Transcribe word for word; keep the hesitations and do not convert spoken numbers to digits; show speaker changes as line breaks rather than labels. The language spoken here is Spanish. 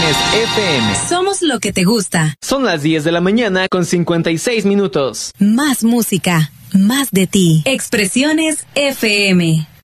Expresiones F M.
Somos lo que te gusta.
Son las diez de la mañana con cincuenta y seis minutos.
Más música, más de ti. Expresiones F M.